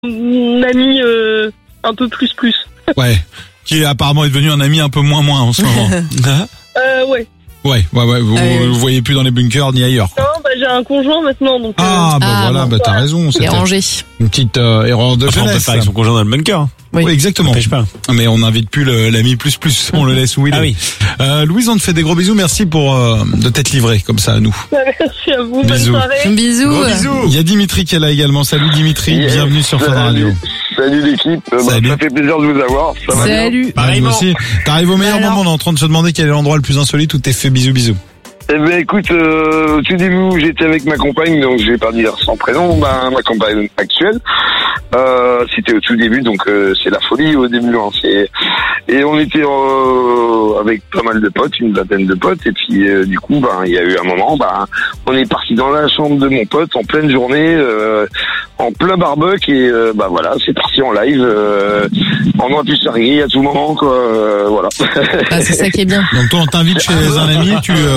mon ami un peu plus. Ouais. Qui apparemment est devenu un ami un peu moins en ce moment. Ouais. Ouais. Vous voyez plus dans les bunkers ni ailleurs. Non, j'ai un conjoint maintenant, donc. T'as raison. Et rangé. Une petite erreur de Après, on peut jeunesse. faire avec son conjoint dans le bunker. Oui, exactement. N'empêche pas. Mais on n'invite plus l'ami plus. On le laisse où il est. oui. Louise, on te fait des gros bisous. Merci de t'être livré comme ça à nous. Merci à vous. Bisous. Bonne soirée. Bisous. Gros bisous. Il y a Dimitri qui est là également. Salut Dimitri, bienvenue sur Fun Radio. Salut l'équipe, Salut. ça fait plaisir de vous avoir. Ça va bien. Salut. Pareil aussi. T'arrives au meilleur moment. On est en train de se demander quel est l'endroit le plus insolite où t'es fait bisous. Eh ben écoute, au tout début où j'étais avec ma compagne, donc je vais pas dire son prénom, ma compagne actuelle. C'était au tout début, donc c'est la folie au début. Hein, et on était avec pas mal de potes, une vingtaine de potes, et puis du coup, il y a eu un moment, on est parti dans la chambre de mon pote en pleine journée, en plein barbecue, et voilà, c'est parti en live. On aurait pu se régler à tout moment, quoi. Voilà. C'est ça qui est bien. Donc toi, on t'invite chez un ami,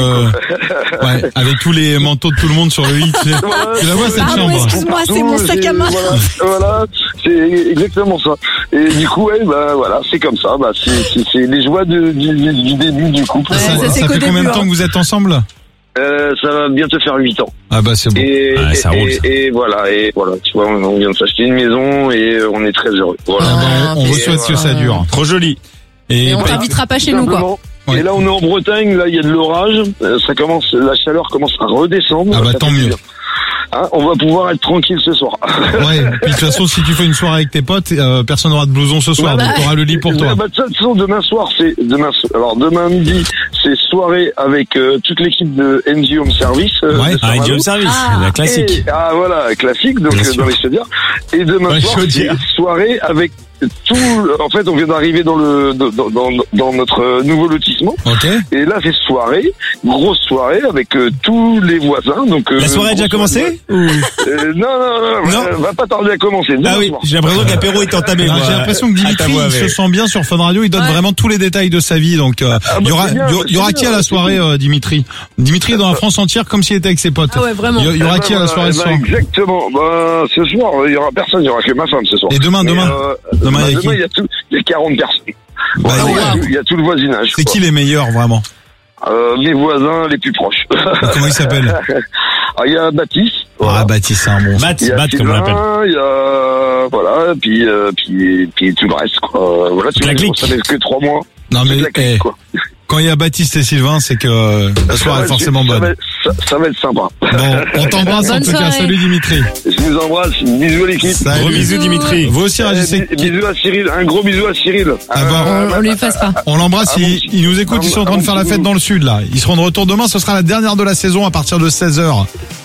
avec tous les manteaux de tout le monde sur le lit. Tu la vois cette chambre. Excuse-moi, c'est mon sac à main. Voilà, c'est exactement ça. Et du coup, voilà, c'est comme ça. C'est les joies du début du couple. Ouais, ça fait combien de temps que vous êtes ensemble? Ça va bientôt faire 8 ans. Ah c'est bon. Ça roule. Et voilà, tu vois, on vient de s'acheter une maison et on est très heureux. Voilà. On vous souhaite que ça dure. Trop joli. Et on t'invitera pas chez nous, quoi. Et là, on est en Bretagne, là, il y a de l'orage, la chaleur commence à redescendre. Tant mieux. Hein, on va pouvoir être tranquille ce soir. Ouais, puis de toute façon, si tu fais une soirée avec tes potes, personne n'aura de blouson ce soir, donc t'auras le lit pour toi. De toute façon, demain midi, c'est soirée avec toute l'équipe de NG Home Service. NG Home Service, la classique. Voilà, classique, donc dans les chaudières. Et demain soir, c'est soirée avec tout. En fait, on vient d'arriver dans notre nouveau lotissement. Ok. Et là, c'est grosse soirée avec tous les voisins. Donc la soirée a déjà commencé Non, va pas tarder à commencer. J'ai l'impression que l'apéro est entamé. J'ai l'impression que Dimitri il se sent bien sur Fun Radio. Il donne vraiment tous les détails de sa vie. Donc il y aura qui à la soirée, Dimitri? Dimitri est dans la France entière comme s'il était avec ses potes. Ah ouais, vraiment. Il y aura qui à la soirée ce soir? Exactement. Ce soir, il y aura personne. Il y aura que ma femme ce soir. Et demain, il y a 40 personnes. Il y a tout le voisinage. C'est qui les meilleurs vraiment? Les voisins les plus proches. Comment ils s'appellent? Il y a Baptiste. Baptiste, c'est un monstre. Bat, comme on l'appelle. Il y a puis tout le reste, quoi. Voilà, ça fait que 3 mois. Non mais quand il y a Baptiste et Sylvain, c'est que la soirée est forcément bonne. Ça va être sympa. Bon, on t'embrasse en tout cas. Salut Dimitri. Je vous embrasse. Bisous à l'équipe. Gros bisous Dimitri. Vous aussi réagissez. Bisous à Cyril. Un gros bisou à Cyril. On lui fasse pas. On l'embrasse. Il nous écoute. Ils sont en train de faire la fête dans le sud là. Ils seront de retour demain. Ce sera la dernière de la saison à partir de 16h.